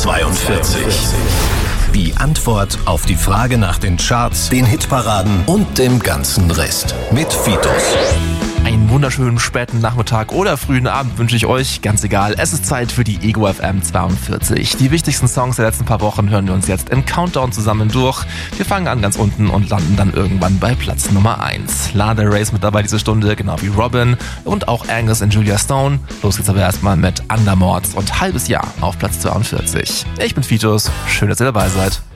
42. Die Antwort auf die Frage nach den Charts, den Hitparaden und dem ganzen Rest. Mit Fitos. Einen wunderschönen späten Nachmittag oder frühen Abend wünsche ich euch, ganz egal. Es ist Zeit für die Ego FM 42. Die wichtigsten Songs der letzten paar Wochen hören wir uns jetzt im Countdown zusammen durch. Wir fangen an ganz unten und landen dann irgendwann bei Platz Nummer 1. Lana Del Rey ist mit dabei diese Stunde, genau wie Robin und auch Angus und Julia Stone. Los geht's aber erstmal mit Undermords und Halbes Jahr auf Platz 42. Ich bin Fitos, schön, dass ihr dabei seid.